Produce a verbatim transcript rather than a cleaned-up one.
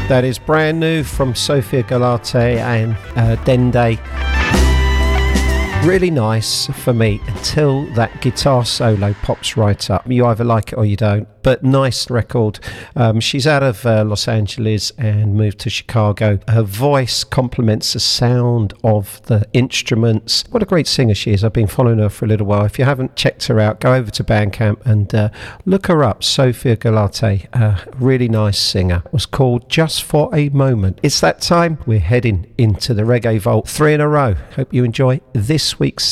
That is brand new from Sofia Galate and uh, Dende. Really nice for me until that guitar solo pops right up. You either like it or you don't, but nice record. Um, she's out of uh, Los Angeles and moved to Chicago. Her voice complements the sound of the instruments. What a great singer she is. I've been following her for a little while. If you haven't checked her out, go over to Bandcamp and uh, look her up. Sofia Galate, a really nice singer. It was called Just for a Moment. It's that time. We're heading into the Reggae Vault. Three in a row. Hope you enjoy this week's